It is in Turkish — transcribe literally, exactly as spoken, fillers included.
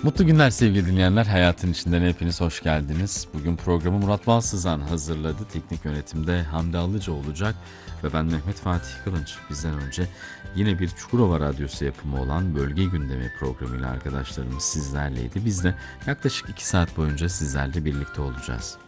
Mutlu günler sevgili dinleyenler. Hayatın içinden hepiniz hoş geldiniz. Bugün programı Murat Balsızan hazırladı. Teknik yönetimde Hamdi Alıcı olacak ve ben Mehmet Fatih Kılınç. Bizden önce yine bir Çukurova Radyosu yapımı olan Bölge Gündemi programıyla arkadaşlarımız sizlerleydi. Biz de yaklaşık iki saat boyunca sizlerle birlikte olacağız.